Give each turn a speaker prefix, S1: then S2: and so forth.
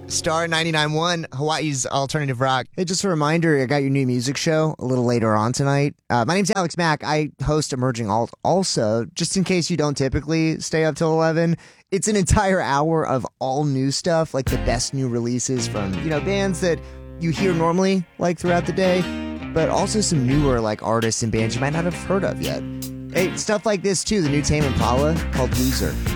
S1: Star 99.1, Hawaii's alternative rock.
S2: Hey, just a reminder, I got your new music show a little later on tonight. My name's Alex Mack. I host Emerging Alt also, just in case you don't typically stay up till 11. It's an entire hour of all new stuff, like the best new releases from, bands that you hear normally, like throughout the day, but also some newer, like artists and bands you might not have heard of yet. Hey, stuff like this too, the new Tame Impala called Loser.